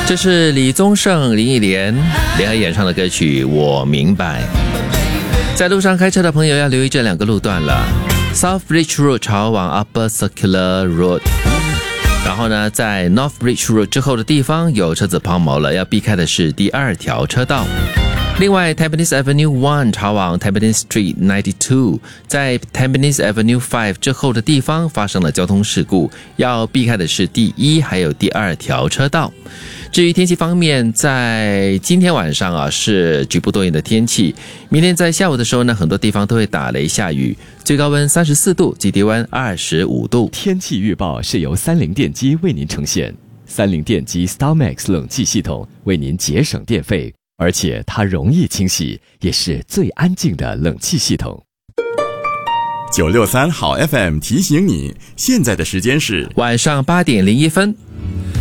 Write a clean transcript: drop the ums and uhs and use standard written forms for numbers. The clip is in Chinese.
这是李宗盛、林忆莲联合演唱的歌曲《我明白》。在路上开车的朋友要留意这两个路段了 ：South Bridge Road 朝往 Upper Circular Road。然后呢，在 North Bridge Road 之后的地方有车子抛锚了，要避开的是第2条车道。另外 Tampines Avenue 1朝往 Tampines Street 92，在 Tampines Avenue 5之后的地方发生了交通事故，要避开的是第1还有第2条车道。至于天气方面，在今天晚上是局部多云的天气，明天在下午的时候呢，很多地方都会打雷下雨，最高温34度，最低温25度。 天气预报是由30电机为您呈现，30电机 StarMax 冷气系统为您节省电费，而且它容易清洗，也是最安静的冷气系统。 963好 FM 提醒你，现在的时间是晚上8点01分。